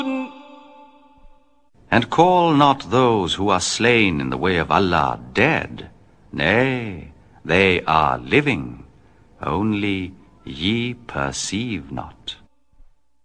And call not those who are slain in the way of Allah dead. Nay, they are living, only ye perceive not.